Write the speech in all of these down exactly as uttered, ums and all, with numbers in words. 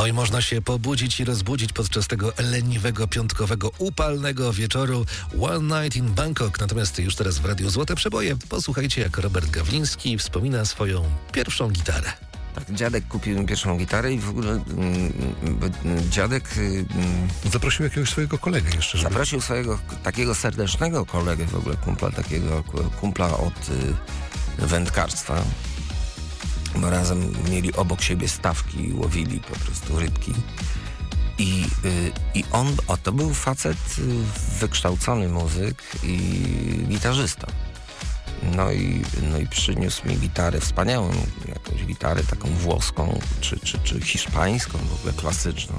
No i można się pobudzić i rozbudzić podczas tego leniwego, piątkowego, upalnego wieczoru One Night in Bangkok. Natomiast już teraz w Radiu Złote Przeboje posłuchajcie, jak Robert Gawliński wspomina swoją pierwszą gitarę. Tak, dziadek kupił mi pierwszą gitarę i w ogóle mm, mm, dziadek... Mm, Zaprosił jakiegoś swojego kolegę jeszcze, żeby... Zaprosił swojego takiego serdecznego kolegę, w ogóle kumpla, takiego kumpla od y, wędkarstwa. Bo razem mieli obok siebie stawki i łowili po prostu rybki. I, y, i on, o to był facet, y, wykształcony muzyk i gitarzysta. No i, no i przyniósł mi gitarę wspaniałą, jakąś gitarę taką włoską, czy, czy, czy hiszpańską, w ogóle klasyczną.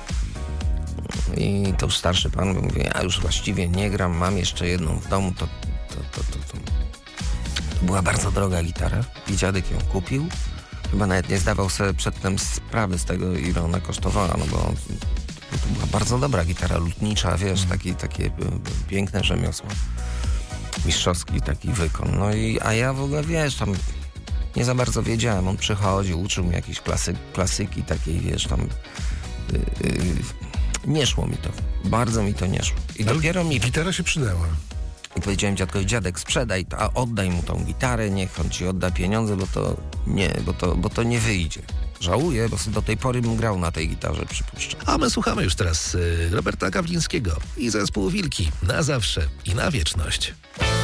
I to już starszy pan mówi, ja już właściwie nie gram, mam jeszcze jedną w domu, to, to, to, to, to. to była bardzo droga gitara i dziadek ją kupił. Chyba nawet nie zdawał sobie przedtem sprawy z tego, ile ona kosztowała, no bo to była bardzo dobra gitara lutnicza, wiesz, taki, takie piękne rzemiosło. Mistrzowski taki wykon. No i, a ja w ogóle, wiesz, tam nie za bardzo wiedziałem. On przychodził, uczył mnie jakieś klasy, klasyki takiej, wiesz, tam yy, yy, nie szło mi to. Bardzo mi to nie szło. I Ale dopiero mi... Gitara się przydała. I powiedziałem dziadkowi, dziadek, sprzedaj to, a oddaj mu tą gitarę, niech on ci odda pieniądze, bo to nie, bo to, bo to nie wyjdzie. Żałuję, bo do tej pory bym grał na tej gitarze, przypuszczam. A my słuchamy już teraz y, Roberta Gawlińskiego i zespół Wilki na zawsze i na wieczność.